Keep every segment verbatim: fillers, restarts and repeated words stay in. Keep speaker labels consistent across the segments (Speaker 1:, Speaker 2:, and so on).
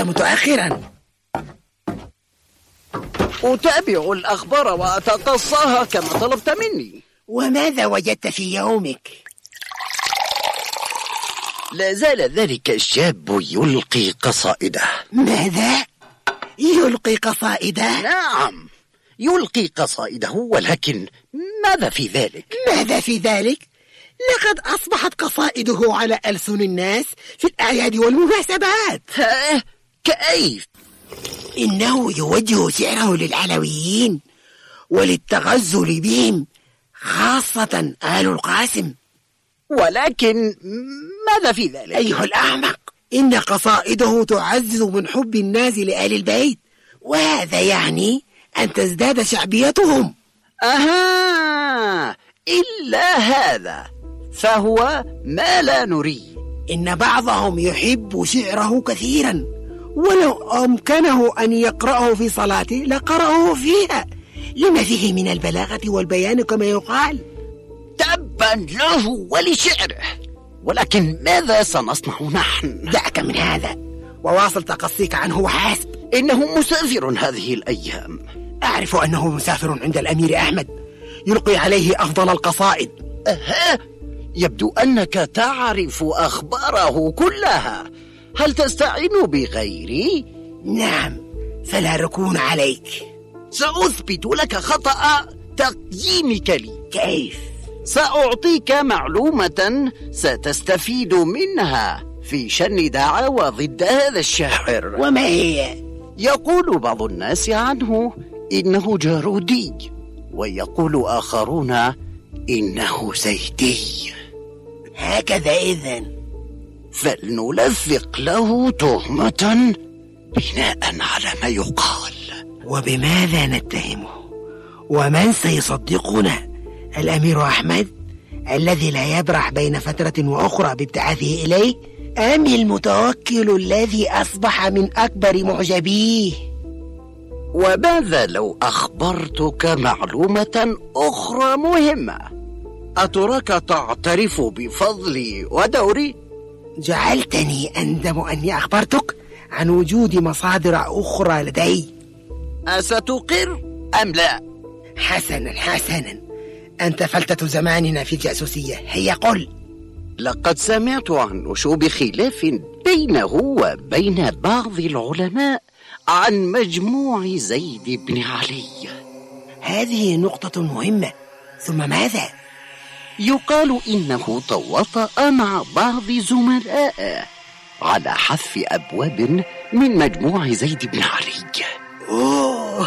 Speaker 1: جئت متأخرا.
Speaker 2: أتابع الأخبار وأتقصاها كما طلبت مني.
Speaker 1: وماذا وجدت في يومك؟
Speaker 2: لا زال ذلك الشاب يلقي قصائده.
Speaker 1: ماذا؟ يلقي قصائده؟
Speaker 2: نعم، يلقي قصائده، ولكن ماذا في ذلك؟
Speaker 1: ماذا في ذلك؟ لقد أصبحت قصائده على ألسن الناس في الأعياد والمناسبات.
Speaker 2: ها؟ كيف؟
Speaker 1: إنه يوجه شعره للعلويين وللتغزل بهم، خاصة آل القاسم.
Speaker 2: ولكن ماذا في ذلك؟
Speaker 1: أيها الأحمق، إن قصائده تعزز من حب الناس لآل البيت، وهذا يعني أن تزداد شعبيتهم.
Speaker 2: أها، إلا هذا فهو ما لا نريد.
Speaker 1: إن بعضهم يحب شعره كثيرا، ولو أمكنه أن يقرأه في صلاته لقرأه فيها، لما فيه من البلاغة والبيان كما يقال.
Speaker 2: تبا له ولشعره، ولكن ماذا سنصنع نحن؟
Speaker 1: دعك من هذا وواصل تقصيك عنه وحاسب.
Speaker 2: إنه مسافر هذه الأيام.
Speaker 1: أعرف أنه مسافر عند الأمير أحمد يلقي عليه أفضل القصائد.
Speaker 2: أها، يبدو أنك تعرف أخباره كلها. هل تستعين بغيري؟
Speaker 1: نعم، فلا ركون عليك.
Speaker 2: سأثبت لك خطأ تقييمك لي.
Speaker 1: كيف؟
Speaker 2: سأعطيك معلومة ستستفيد منها في شن دعاوى ضد هذا الشاعر.
Speaker 1: وما هي؟
Speaker 2: يقول بعض الناس عنه إنه جارودي، ويقول آخرون إنه زيدي.
Speaker 1: هكذا إذن؟
Speaker 2: فلنلفق له تهمة بناء على ما يقال.
Speaker 1: وبماذا نتهمه؟ ومن سيصدقنا؟ الأمير أحمد الذي لا يبرح بين فترة وأخرى بابتعاثه إليه، أم المتوكل الذي أصبح من أكبر معجبيه؟
Speaker 2: وماذا لو أخبرتك معلومة أخرى مهمة؟ أتراك تعترف بفضلي ودوري؟
Speaker 1: جعلتني أندم أني أخبرتك عن وجود مصادر أخرى لدي.
Speaker 2: أستقر أم لا؟
Speaker 1: حسنا حسنا، أنت فلتة زماننا في الجاسوسية، هيا قل.
Speaker 2: لقد سمعت عن نشوب خلاف بينه وبين بعض العلماء عن مجموع زيد بن علي.
Speaker 1: هذه نقطة مهمة، ثم ماذا؟
Speaker 2: يقال إنه تواطأ مع بعض زملائه على حذف أبواب من مجموع زيد بن علي.
Speaker 1: أوه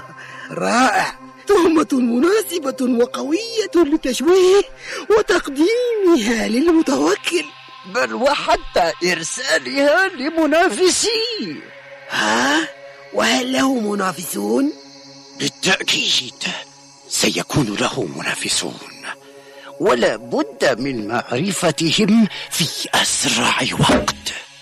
Speaker 1: رائع، تهمة مناسبة وقوية لتشويه وتقديمها للمتوكل،
Speaker 2: بل وحتى إرسالها لمنافسيه.
Speaker 1: ها؟ وهل له منافسون؟
Speaker 2: بالتأكيد سيكون له منافسون، ولا بد من معرفتهم في أسرع وقت.